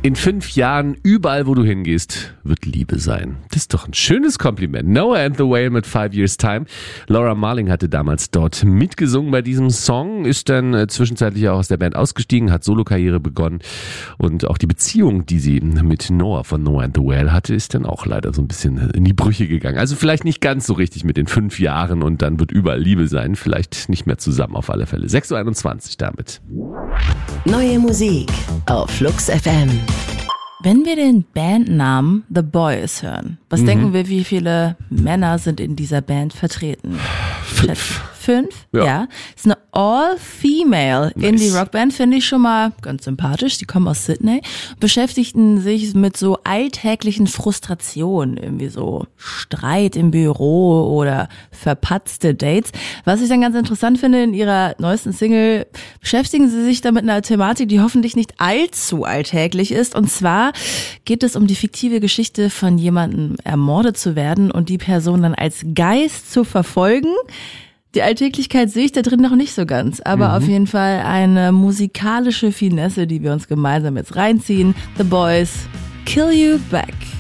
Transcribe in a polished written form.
In 5 Jahren, überall wo du hingehst, wird Liebe sein. Das ist doch ein schönes Kompliment. Noah and the Whale mit 5 Years Time. Laura Marling hatte damals dort mitgesungen bei diesem Song, ist dann zwischenzeitlich auch aus der Band ausgestiegen, hat Solokarriere begonnen und auch die Beziehung, die sie mit Noah von Noah and the Whale hatte, ist dann auch leider so ein bisschen in die Brüche gegangen. Also vielleicht nicht ganz so richtig mit den 5 Jahren und dann wird überall Liebe sein. Vielleicht nicht mehr zusammen auf alle Fälle. 6.21 Uhr damit. Neue Musik auf Flux FM. Wenn wir den Bandnamen The Boys hören, was denken wir, wie viele Männer sind in dieser Band vertreten? 5. 5? Ja. Ja. Ist eine All-Female Indie-Rock-Band, finde ich schon mal ganz sympathisch. Die kommen aus Sydney, beschäftigten sich mit so alltäglichen Frustrationen, irgendwie so Streit im Büro oder verpatzte Dates. Was ich dann ganz interessant finde, in ihrer neuesten Single beschäftigen sie sich da mit einer Thematik, die hoffentlich nicht allzu alltäglich ist. Und zwar geht es um die fiktive Geschichte von jemandem ermordet zu werden und die Person dann als Geist zu verfolgen. Die Alltäglichkeit sehe ich da drin noch nicht so ganz, aber auf jeden Fall eine musikalische Finesse, die wir uns gemeinsam jetzt reinziehen. The Boys, Kill You Back.